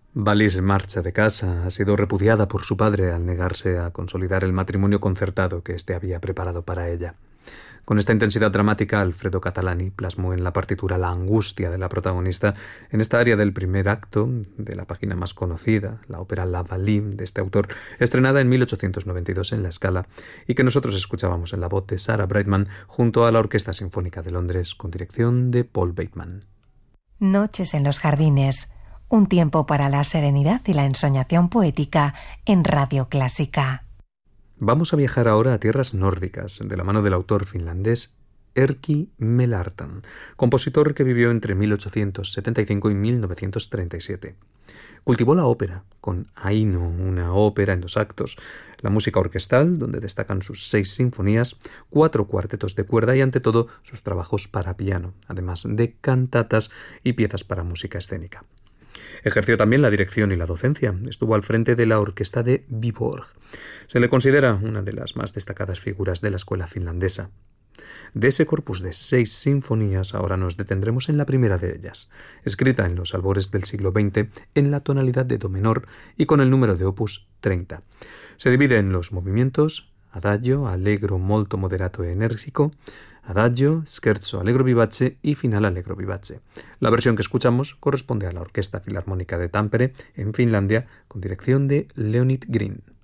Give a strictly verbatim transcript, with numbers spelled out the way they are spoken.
Valis marcha de casa. Ha sido repudiada por su padre al negarse a consolidar el matrimonio concertado que éste había preparado para ella. Con esta intensidad dramática, Alfredo Catalani plasmó en la partitura la angustia de la protagonista en esta área del primer acto de la página más conocida, la ópera La Valime de este autor, estrenada en mil ochocientos noventa y dos en La Scala y que nosotros escuchábamos en la voz de Sarah Brightman junto a la Orquesta Sinfónica de Londres con dirección de Paul Bateman. Noches en los jardines, un tiempo para la serenidad y la ensoñación poética en Radio Clásica. Vamos a viajar ahora a tierras nórdicas, de la mano del autor finlandés Erkki Melartin, compositor que vivió entre mil ochocientos setenta y cinco y mil novecientos treinta y siete. Cultivó la ópera, con Aino, una ópera en dos actos, la música orquestal, donde destacan sus seis sinfonías, cuatro cuartetos de cuerda y, ante todo, sus trabajos para piano, además de cantatas y piezas para música escénica. Ejerció también la dirección y la docencia. Estuvo al frente de la orquesta de Viborg. Se le considera una de las más destacadas figuras de la escuela finlandesa. De ese corpus de seis sinfonías, ahora nos detendremos en la primera de ellas, escrita en los albores del siglo veinte en la tonalidad de do menor y con el número de opus treinta. Se divide en los movimientos adagio, allegro molto moderato e enérgico, adagio, scherzo allegro vivace y final allegro vivace. La versión que escuchamos corresponde a la Orquesta Filarmónica de Tampere, en Finlandia, con dirección de Leonid Green.